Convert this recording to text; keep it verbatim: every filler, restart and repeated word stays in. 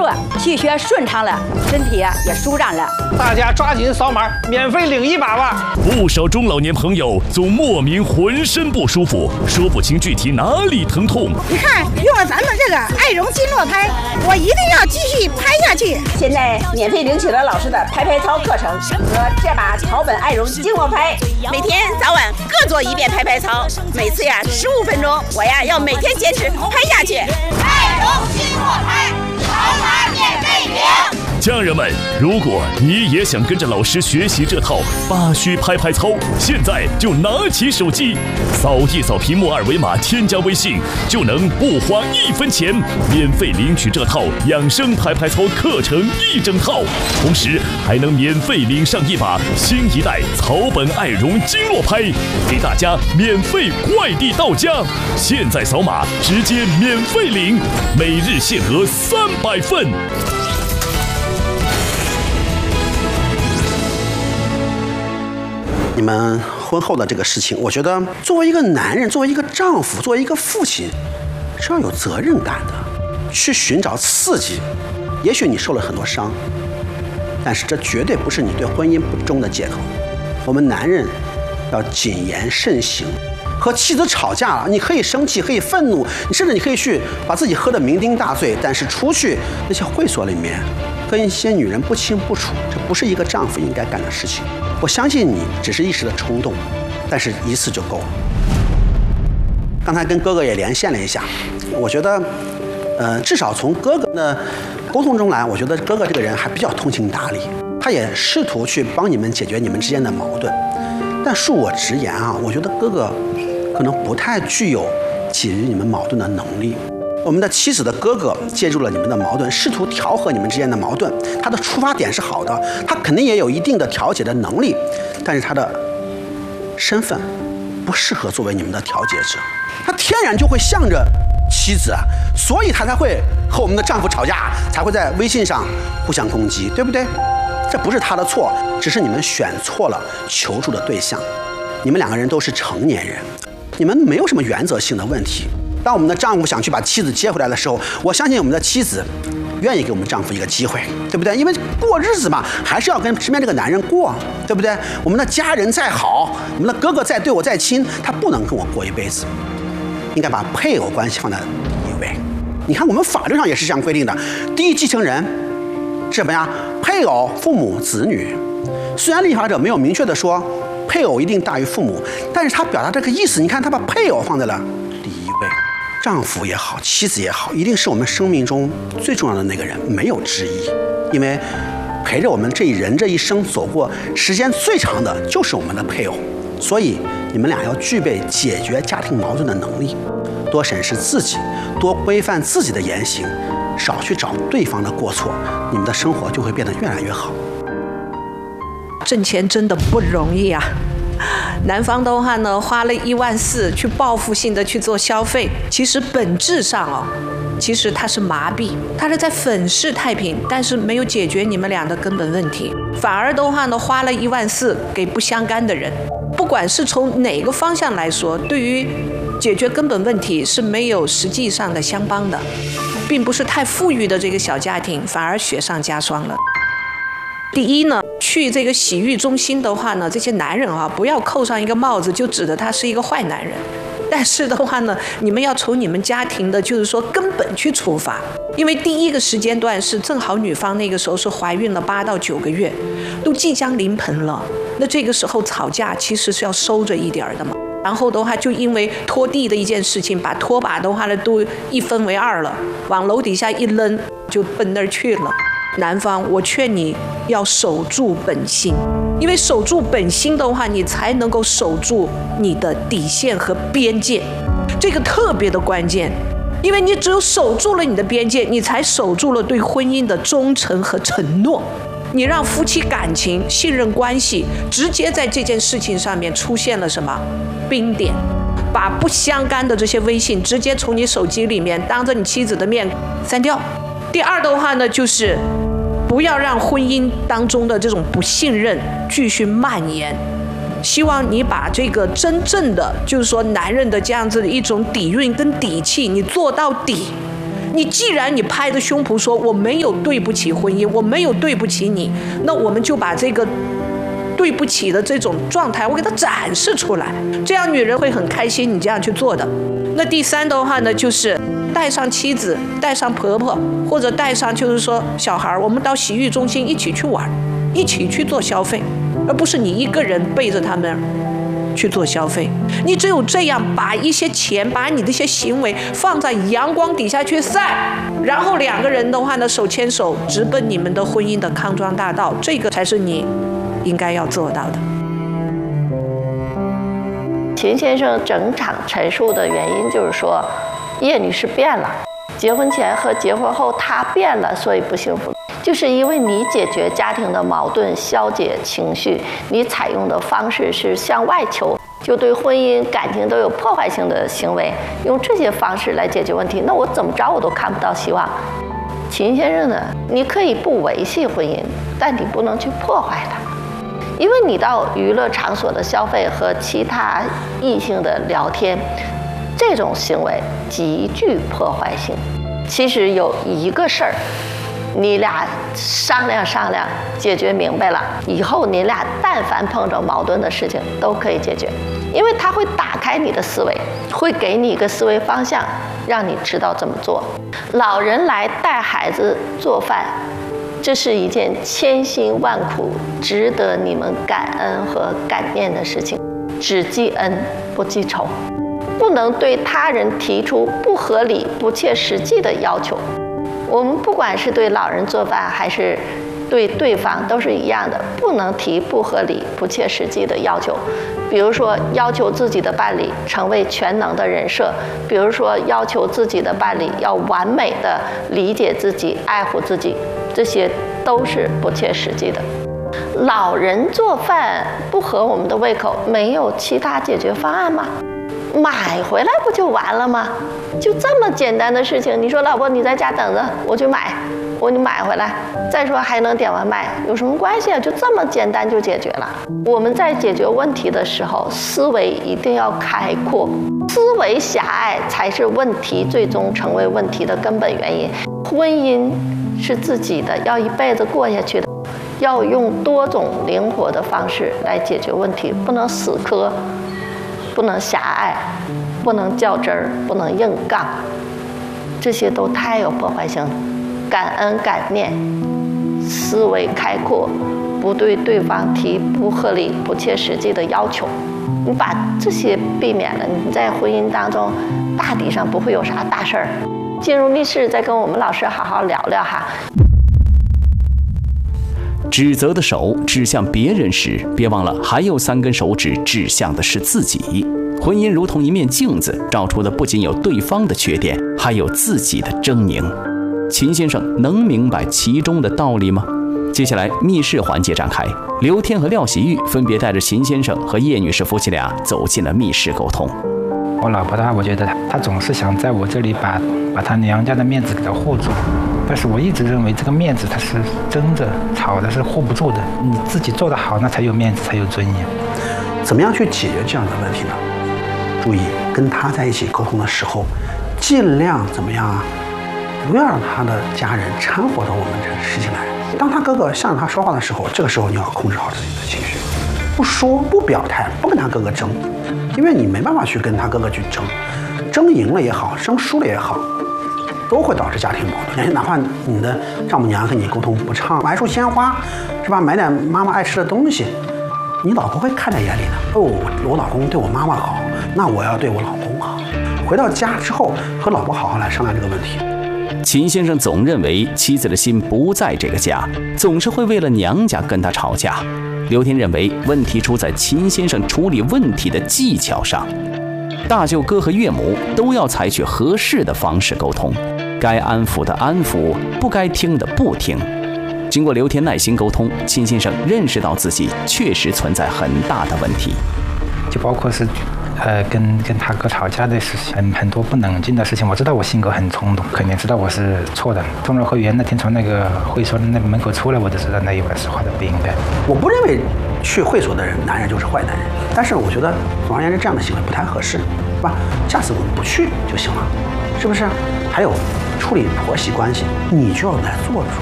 作，气血顺畅了，身体啊也舒展了。 大家抓紧扫码，免费领一把吧！ 不少中老年朋友总莫名浑身不舒服，说不清具体哪里疼痛。 你看，用了咱们这个爱容经络拍，我一定要继续拍下去。 现在免费领取了老师的拍拍操课程和这把草本爱容经络拍，每天早晚各做一遍拍拍操，每次呀十五分钟，我呀要每天坚持拍下去。 爱容经络拍，扫码免费领。 家人们，如果你也想跟着老师学习这套八虚拍拍操，现在就拿起手机，扫一扫屏幕二维码，添加微信，就能不花一分钱，免费领取这套养生拍拍操课程一整套，同时还能免费领上一把新一代草本爱容经络拍，给大家免费快递到家。现在扫码直接免费领，每日限额三百份。 你们婚后的这个事情，我觉得作为一个男人，作为一个丈夫，作为一个父亲，是要有责任感的，去寻找刺激。也许你受了很多伤，但是这绝对不是你对婚姻不忠的借口。我们男人要谨言慎行。和妻子吵架了，你可以生气，可以愤怒，你甚至你可以去把自己喝得酩酊大醉，但是出去那些会所里面跟一些女人不清不楚，这不是一个丈夫应该干的事情。我相信你只是一时的冲动，但是一次就够了。刚才跟哥哥也连线了一下，我觉得呃，至少从哥哥的沟通中来，我觉得哥哥这个人还比较通情达理，他也试图去帮你们解决你们之间的矛盾。但恕我直言啊，我觉得哥哥可能不太具有解决你们矛盾的能力。我们的妻子的哥哥介入了你们的矛盾，试图调和你们之间的矛盾，他的出发点是好的，他肯定也有一定的调解的能力，但是他的身份不适合作为你们的调解者，他天然就会向着妻子，所以他才会和我们的丈夫吵架，才会在微信上互相攻击，对不对？这不是他的错，只是你们选错了求助的对象。你们两个人都是成年人，你们没有什么原则性的问题。当我们的丈夫想去把妻子接回来的时候，我相信我们的妻子愿意给我们丈夫一个机会，对不对？因为过日子嘛，还是要跟身边这个男人过，对不对？我们的家人再好，我们的哥哥再对我再亲，他不能跟我过一辈子，应该把配偶关系放在第一位。你看我们法律上也是这样规定的，第一继承人是什么呀？配偶、父母、子女。虽然立法者没有明确的说配偶一定大于父母，但是他表达这个意思，你看他把配偶放在了第一位。丈夫也好，妻子也好，一定是我们生命中最重要的那个人，没有之一。因为陪着我们这一人这一生走过时间最长的就是我们的配偶，所以你们俩要具备解决家庭矛盾的能力，多审视自己，多规范自己的言行，少去找对方的过错，你们的生活就会变得越来越好。 挣钱真的不容易啊！男方的话呢，花了一万四去报复性的去做消费，其实本质上哦，其实他是麻痹，他是在粉饰太平，但是没有解决你们俩的根本问题，反而的话呢，花了一万四给不相干的人。不管是从哪个方向来说，对于解决根本问题是没有实际上的相帮的，并不是太富裕的这个小家庭，反而雪上加霜了。第一呢，去这个洗浴中心的话呢，这些男人啊，不要扣上一个帽子，就指着他是一个坏男人。但是的话呢，你们要从你们家庭的，就是说根本去出发，因为第一个时间段是正好女方那个时候是怀孕了八到九个月，都即将临盆了。那这个时候吵架其实是要收着一点的嘛。然后的话，就因为拖地的一件事情，把拖把的话呢都一分为二了，往楼底下一扔，就奔那儿去了。男方，我劝你要守住本心，因为守住本心的话，你才能够守住你的底线和边界，这个特别的关键。因为你只有守住了你的边界，你才守住了对婚姻的忠诚和承诺。你让夫妻感情、信任关系直接在这件事情上面出现了什么冰点，把不相干的这些微信直接从你手机里面当着你妻子的面删掉。第二的话呢，就是不要让婚姻当中的这种不信任继续蔓延。希望你把这个真正的，就是说男人的这样子的一种底蕴跟底气，你做到底。 你既然你拍着胸脯说我没有对不起婚姻，我没有对不起你，那我们就把这个对不起的这种状态我给它展示出来，这样女人会很开心你这样去做的。那第三的话呢，就是带上妻子，带上婆婆，或者带上就是说小孩，我们到洗浴中心一起去玩，一起去做消费，而不是你一个人背着他们去做消费。你只有这样把一些钱，把你的一些行为放在阳光底下去晒，然后两个人的话呢，手牵手直奔你们的婚姻的康庄大道，这个才是你应该要做到的。 秦先生整场陈述的原因就是说，叶女士变了，结婚前和结婚后她变了，所以不幸福。就是因为你解决家庭的矛盾、消解情绪，你采用的方式是向外求，就对婚姻感情都有破坏性的行为，用这些方式来解决问题，那我怎么着我都看不到希望。秦先生呢，你可以不维系婚姻，但你不能去破坏它。因为你到娱乐场所的消费和其他异性的聊天，这种行为极具破坏性。其实有一个事儿，你俩商量商量，解决明白了，以后你俩但凡碰着矛盾的事情都可以解决，因为它会打开你的思维，会给你一个思维方向，让你知道怎么做。老人来带孩子做饭，这是一件千辛万苦、值得你们感恩和感念的事情。只记恩，不记仇，不能对他人提出不合理、不切实际的要求。我们不管是对老人做饭，还是对对方，都是一样的，不能提不合理、不切实际的要求。比如说，要求自己的伴侣成为全能的人设；比如说，要求自己的伴侣要完美的理解自己、爱护自己。这些都是不切实际的。老人做饭不合我们的胃口，没有其他解决方案吗？买回来不就完了吗？就这么简单的事情，你说老婆你在家等着，我去买，我就买回来。再说还能点外卖，有什么关系啊？就这么简单就解决了。我们在解决问题的时候，思维一定要开阔，思维狭隘才是问题最终成为问题的根本原因。婚姻是自己的，要一辈子过下去的，要用多种灵活的方式来解决问题，不能死磕，不能狭隘，不能较真儿，不能硬杠，这些都太有破坏性了。感恩感念，思维开阔，不对对方提不合理、不切实际的要求，你把这些避免了，你在婚姻当中大体上不会有啥大事儿。进入密室，再跟我们老师好好聊聊哈。 指责的手指向别人时，别忘了还有三根手指指向的是自己。婚姻如同一面镜子，照出的不仅有对方的缺点，还有自己的狰狞。秦先生能明白其中的道理吗？接下来密室环节展开，刘天和廖喜玉分别带着秦先生和叶女士夫妻俩走进了密室沟通。 我老婆的话，我觉得她她总是想在我这里把把她娘家的面子给她护住，但是我一直认为这个面子它是争着吵的，是护不住的。你自己做得好，那才有面子，才有尊严。 怎么样去解决这样的问题呢？注意跟他在一起沟通的时候，尽量怎么样啊？不要让他的家人掺和到我们这个事情来。当他哥哥向着他说话的时候，这个时候你要控制好自己的情绪，不说不表态，不跟他哥哥争，因为你没办法去跟他哥哥去争，争赢了也好，争输了也好，都会导致家庭矛盾。哪怕你的丈母娘跟你沟通不畅，买束鲜花是吧？买点妈妈爱吃的东西，你老婆会看在眼里的。哦，我老公对我妈妈好，那我要对我老公好。回到家之后，和老婆好好来商量这个问题。 秦先生总认为妻子的心不在这个家，总是会为了娘家跟他吵架。刘天认为问题出在秦先生处理问题的技巧上。大舅哥和岳母都要采取合适的方式沟通，该安抚的安抚，不该听的不听。经过刘天耐心沟通，秦先生认识到自己确实存在很大的问题， 就包括是呃，跟跟他哥吵架的事情，很很多不冷静的事情。我知道我性格很冲动，肯定知道我是错的。中日会员那天从那个会所的那个门口出来，我就知道那一晚说话的不应该。 我不认为去会所的人，男人就是坏男人。但是我觉得，总而言之，这样的行为不太合适，是吧？下次我们不去就行了，是不是？还有处理婆媳关系，你就要来做主。